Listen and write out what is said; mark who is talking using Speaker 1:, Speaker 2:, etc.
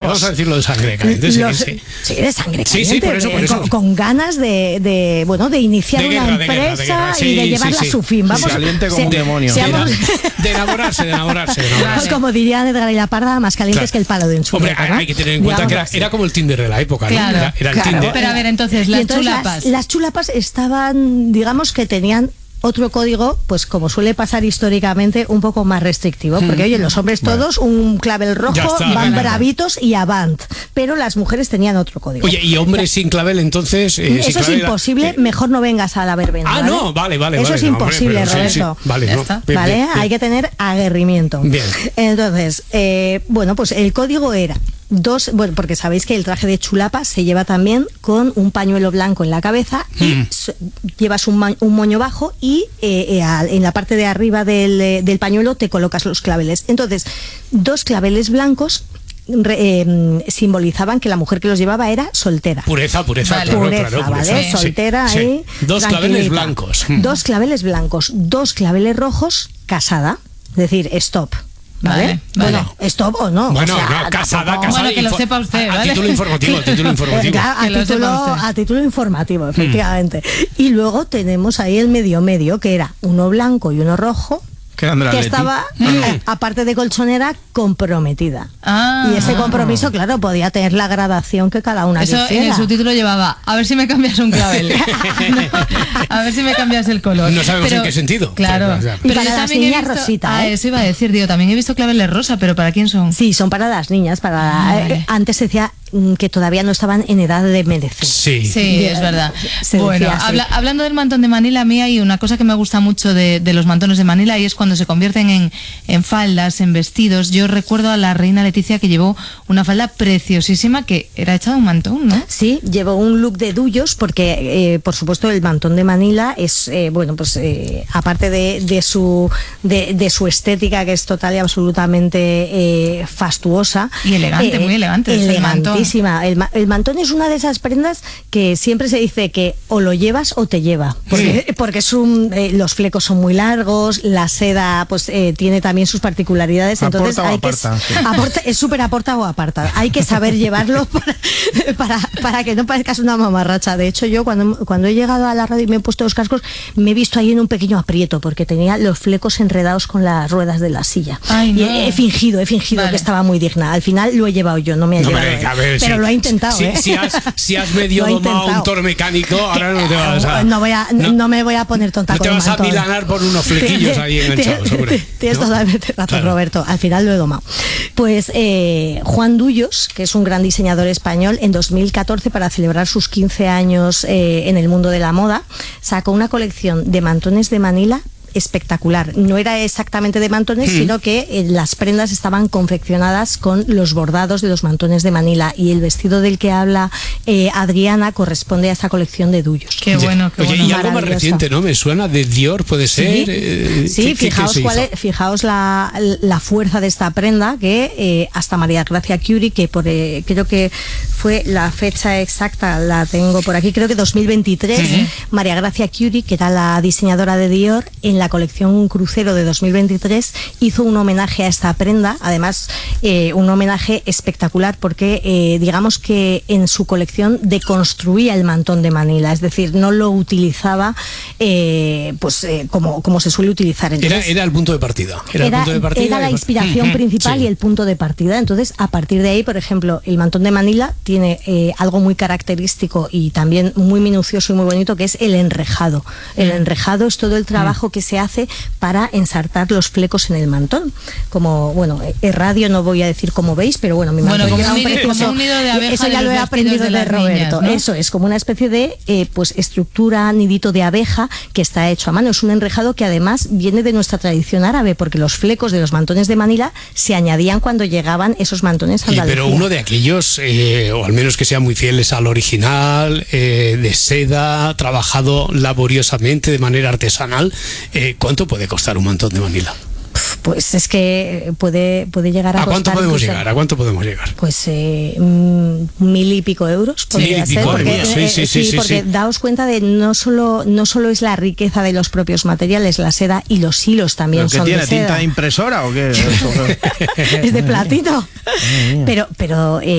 Speaker 1: vamos a decirlo de sangre caliente. Sí,
Speaker 2: de sangre caliente.
Speaker 1: Sí, por eso.
Speaker 2: Con ganas de iniciar una empresa y de llevarla a su fin. Vamos,
Speaker 3: caliente como un demonio.
Speaker 1: De enamorarse.
Speaker 2: Como diría Edgar y la Parda, más calientes que el palo de un churro.
Speaker 1: Hombre, hay que tener en cuenta que era como el Tinder de la época, ¿no?
Speaker 4: Claro,
Speaker 1: era el Tinder.
Speaker 4: Pero a ver, entonces,
Speaker 2: las chulapas estaban, digamos que tenían otro código, pues como suele pasar históricamente, un poco más restrictivo, porque oye, los hombres todos, un clavel rojo, van bravitos y avant, pero las mujeres tenían otro código.
Speaker 1: Oye, ¿y hombres sin clavel entonces?
Speaker 2: Eso es imposible, mejor no vengas a la verbena.
Speaker 1: ¿vale? No, vale.
Speaker 2: Eso es imposible, Roberto.
Speaker 1: Sí. Vale,
Speaker 2: bien. Hay que tener aguerrimiento.
Speaker 1: Bien.
Speaker 2: Entonces, pues el código era porque sabéis que el traje de chulapa se lleva también con un pañuelo blanco en la cabeza y llevas un moño bajo y en la parte de arriba del pañuelo te colocas los claveles. Entonces, 2 claveles blancos simbolizaban que la mujer que los llevaba era soltera.
Speaker 1: Pureza, claro,
Speaker 2: ¿vale?
Speaker 1: Sí,
Speaker 2: soltera
Speaker 1: sí.
Speaker 2: ahí.
Speaker 1: 2 claveles blancos.
Speaker 2: 2 claveles blancos, 2 claveles rojos, casada. Es decir, stop. ¿Vale? Bueno, stop o no.
Speaker 1: Bueno,
Speaker 2: o sea,
Speaker 1: no, casada.
Speaker 4: Bueno, que lo sepa usted, ¿vale?
Speaker 1: A título informativo.
Speaker 2: A título informativo, efectivamente. Y luego tenemos ahí el medio, que era uno blanco y uno rojo, que estaba, aparte de colchonera, comprometida. Y ese compromiso, claro, podía tener la gradación que cada una quisiera.
Speaker 4: En el subtítulo llevaba, a ver si me cambias un clavel. A ver si me cambias el color.
Speaker 1: No sabemos en qué sentido.
Speaker 4: Claro.
Speaker 2: Pero para las niñas rosita.
Speaker 4: Eso iba a decir, también he visto claveles rosa, pero ¿para quién son?
Speaker 2: Sí, son para las niñas. Antes se decía que todavía no estaban en edad de merecer.
Speaker 4: Sí, es verdad. Bueno, hablando del mantón de Manila, a mí hay una cosa que me gusta mucho de los mantones de Manila, y es cuando se convierten en faldas, en vestidos. Yo recuerdo a la reina Leticia que llevó una falda preciosísima que era hecha de un mantón, ¿no? Sí, llevó un look de duyos porque, por supuesto, el mantón de Manila es, aparte de su estética, que es total y absolutamente fastuosa. Y elegante, muy elegante.
Speaker 2: Elegantísima. El mantón es una de esas prendas que siempre se dice que o lo llevas o te lleva. Porque los flecos son muy largos, la seda tiene también sus particularidades. Entonces es súper aporta o aparta. Hay que saber llevarlo para que no parezcas una mamarracha. De hecho, yo cuando he llegado a la radio y me he puesto los cascos, me he visto ahí en un pequeño aprieto porque tenía los flecos enredados con las ruedas de la silla.
Speaker 4: Ay, no.
Speaker 2: Y he fingido que estaba muy digna. Al final lo he llevado yo, no me ha llevado él. Pero lo he intentado.
Speaker 1: Si has medio domado un toro mecánico, ahora no te vas a...
Speaker 2: No me voy a poner tonta con el mantón.
Speaker 1: No te vas a milanar por unos flequillos ahí enganchados, hombre.
Speaker 2: Tienes totalmente razón, Roberto. Al final lo he domado. Pues Juan Duyos, que es un gran diseñador español, en 2014, para celebrar sus 15 años en el mundo de la moda, sacó una colección de mantones de Manila espectacular. No era exactamente de mantones, sino que las prendas estaban confeccionadas con los bordados de los mantones de Manila, y el vestido del que habla Adriana corresponde a esta colección de Duyos.
Speaker 4: Qué bueno, qué bueno.
Speaker 1: Y algo más reciente, ¿no? Me suena de Dior, puede ser.
Speaker 2: Sí, fijaos la fuerza de esta prenda, que hasta María Gracia Curie, que creo que fue la fecha exacta, la tengo por aquí, creo que 2023, María Gracia Curie, que era la diseñadora de Dior, en la colección Crucero de 2023 hizo un homenaje a esta prenda, además un homenaje espectacular, porque digamos que en su colección deconstruía el mantón de Manila, es decir, no lo utilizaba como se suele utilizar. Entonces,
Speaker 1: era el punto de partida.
Speaker 2: Era la inspiración principal y el punto de partida. Entonces, a partir de ahí, por ejemplo, el mantón de Manila tiene algo muy característico y también muy minucioso y muy bonito, que es el enrejado. El enrejado es todo el trabajo que se hace para ensartar los flecos en el mantón. Como, en radio no voy a decir cómo veis, pero bueno, mi mantón
Speaker 4: como un nido de abeja.
Speaker 2: Eso ya lo he aprendido de Roberto. Niñas, ¿no? Eso es como una especie de estructura, nidito de abeja que está hecho a mano. Es un enrejado que además viene de nuestra tradición árabe, porque los flecos de los mantones de Manila se añadían cuando llegaban esos mantones a Andalucía.
Speaker 1: Pero uno de aquellos, o al menos que sean muy fieles al original, de seda, trabajado laboriosamente de manera artesanal, ¿cuánto puede costar un mantón de Manila?
Speaker 2: Pues es que puede llegar a
Speaker 1: costar... ¿A cuánto podemos llegar?
Speaker 2: Pues 1.000 y pico euros podría ser. Porque daos cuenta de no solo es la riqueza de los propios materiales, la seda y los hilos también son de seda.
Speaker 3: ¿Tiene tinta impresora o qué?
Speaker 2: Es de platino. Pero